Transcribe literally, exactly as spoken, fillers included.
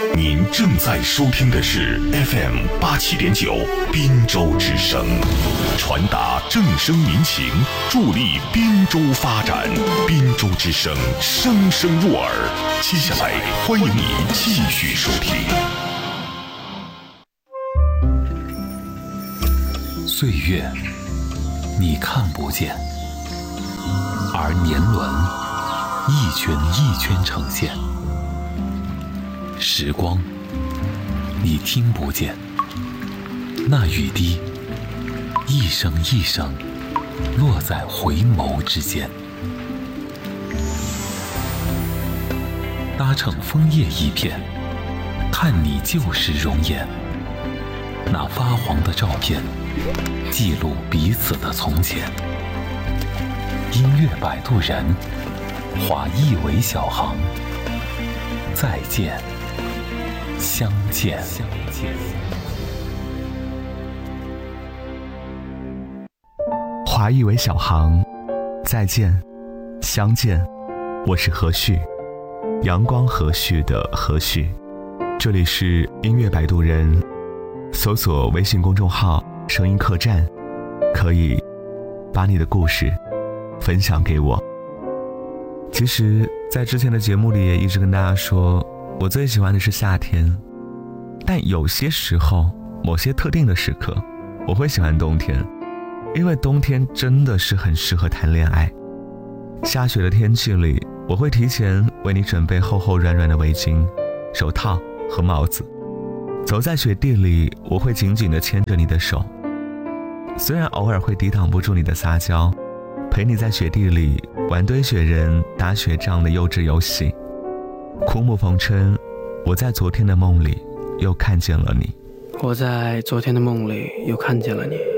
您正在收听的是 F M 八七点九滨州之声，传达正声民情，助力滨州发展。滨州之声，声声入耳。接下来，欢迎你继续收听。 岁月，你看不见，而年轮一圈一圈呈现。时光，你听不见，那雨滴一声一声落在回眸之间。搭乘枫叶一片，看你旧时容颜。那发黄的照片，记录彼此的从前。音乐摆渡人，划一尾小航。再见，相见。相见。 划一尾小航，再见，相见。我是何旭，阳光和煦的何旭。这里是音乐摆渡人，搜索微信公众号声音客栈，可以把你的故事分享给我。其实在之前的节目里也一直跟大家说，我最喜欢的是夏天，但有些时候某些特定的时刻我会喜欢冬天，因为冬天真的是很适合谈恋爱。下雪的天气里，我会提前为你准备厚厚软软的围巾、手套和帽子。走在雪地里，我会紧紧地牵着你的手，虽然偶尔会抵挡不住你的撒娇，陪你在雪地里玩堆雪人、打雪仗的幼稚游戏。枯木逢春，我在昨天的梦里又看见了你。 我在昨天的梦里又看见了你。